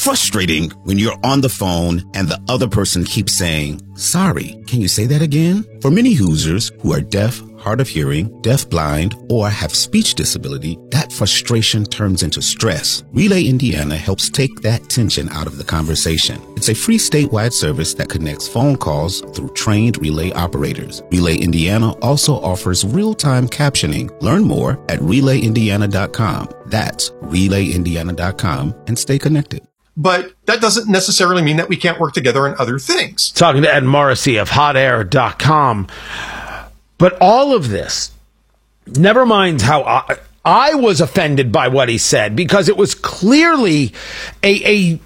frustrating when you're on the phone and the other person keeps saying, "Sorry, can you say that again?" For many Hoosiers who are deaf, hard of hearing, deaf-blind, or have speech disability, that frustration turns into stress. Relay Indiana helps take that tension out of the conversation. It's a free statewide service that connects phone calls through trained relay operators. Relay Indiana also offers real-time captioning. Learn more at relayindiana.com. That's relayindiana.com, and stay connected. But that doesn't necessarily mean that we can't work together on other things. Talking to Ed Morrissey of hotair.com. But all of this, never mind how I was offended by what he said, because it was clearly a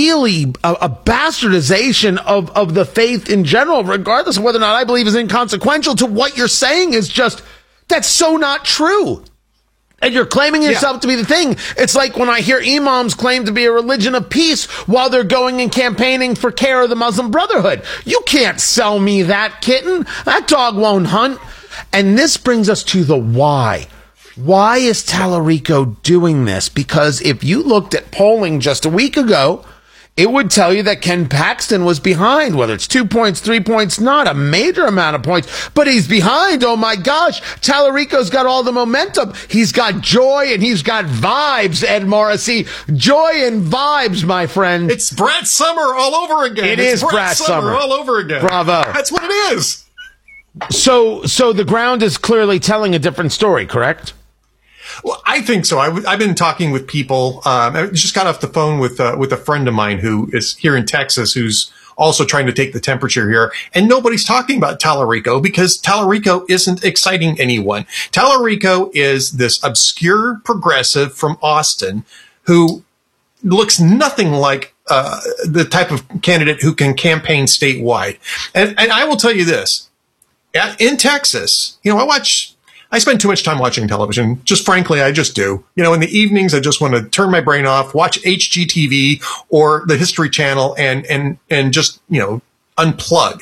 bastardization of the faith in general, regardless of whether or not I believe is inconsequential to what you're saying is just, that's so not true. And you're claiming yourself to be the thing. It's like when I hear imams claim to be a religion of peace while they're going and campaigning for care of the Muslim Brotherhood. You can't sell me that kitten. That dog won't hunt. And this brings us to the why. Why is Tallarico doing this? Because if you looked at polling just a week ago, it would tell you that Ken Paxton was behind, whether it's 2 points, 3 points, not a major amount of points, but he's behind. Oh my gosh. Tallarico's got all the momentum. He's got joy and he's got vibes, Ed Morrissey. Joy and vibes, my friend. It's Brat Summer all over again. It's Brat Summer all over again. Bravo. That's what it is. So the ground is clearly telling a different story, correct? Well, I think so. I've been talking with people. I just got off the phone with a friend of mine who is here in Texas, who's also trying to take the temperature here. And nobody's talking about Tallarico because Tallarico isn't exciting anyone. Tallarico is this obscure progressive from Austin who looks nothing like the type of candidate who can campaign statewide. And I will tell you this. In Texas, I spend too much time watching television. Just frankly, I just do. In the evenings, I just want to turn my brain off, watch HGTV or the History Channel and just, unplug.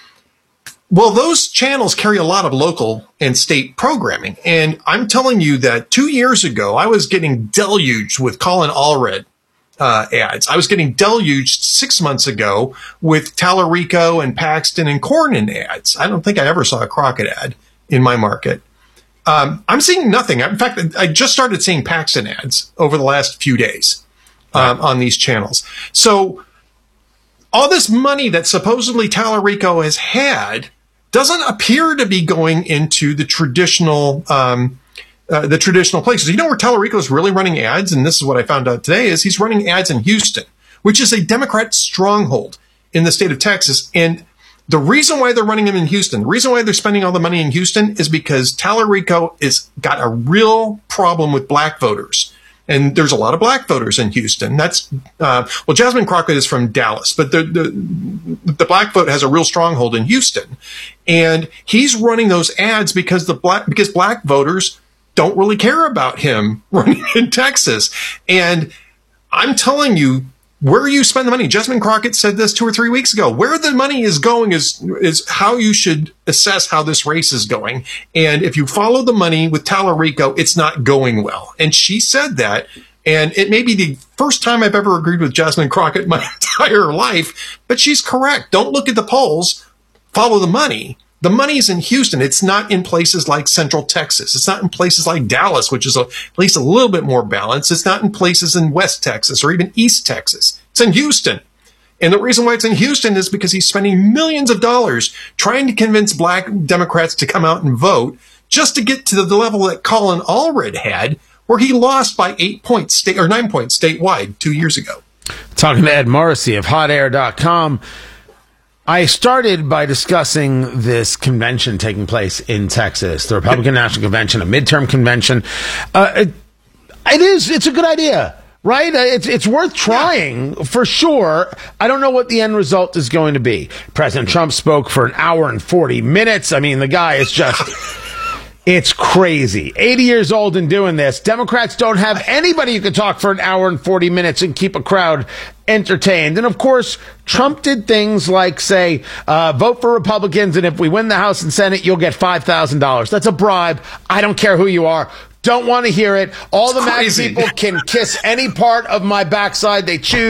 Well, those channels carry a lot of local and state programming. And I'm telling you that 2 years ago, I was getting deluged with Colin Allred ads. I was getting deluged 6 months ago with Tallarico and Paxton and Cornyn ads. I don't think I ever saw a Crockett ad in my market. I'm seeing nothing. In fact, I just started seeing Paxton ads over the last few days on these channels. So all this money that supposedly Tallarico has had doesn't appear to be going into the traditional places. You know where Tallarico is really running ads, and this is what I found out today, is he's running ads in Houston, which is a Democrat stronghold in the state of Texas. And the reason why they're running them in Houston, the reason why they're spending all the money in Houston is because Tallarico is got a real problem with black voters. And there's a lot of black voters in Houston. That's, Jasmine Crockett is from Dallas, but the black vote has a real stronghold in Houston. And he's running those ads because black voters don't really care about him running in Texas. And I'm telling you, where you spend the money. Jasmine Crockett said this 2 or 3 weeks ago. Where the money is going is how you should assess how this race is going. And if you follow the money with Tallarico, it's not going well. And she said that. And it may be the first time I've ever agreed with Jasmine Crockett my entire life, but she's correct. Don't look at the polls. Follow the money. The money's in Houston. It's not in places like Central Texas. It's not in places like Dallas, which is at least a little bit more balanced. It's not in places in West Texas or even East Texas. It's in Houston. And the reason why it's in Houston is because he's spending millions of dollars trying to convince black Democrats to come out and vote just to get to the level that Colin Allred had, where he lost by 9 points statewide 2 years ago. Talking to Ed Morrissey of hotair.com. I started by discussing this convention taking place in Texas, the Republican National Convention, a midterm convention. It's a good idea, right? It's worth trying for sure. I don't know what the end result is going to be. President Trump spoke for an hour and 40 minutes. I mean, the guy is just... It's crazy. 80 years old and doing this. Democrats don't have anybody who can talk for an hour and 40 minutes and keep a crowd entertained. And of course, Trump did things like say, vote for Republicans, and if we win the House and Senate, you'll get $5,000. That's a bribe. I don't care who you are. Don't want to hear it. All the MAGA people can kiss any part of my backside they choose.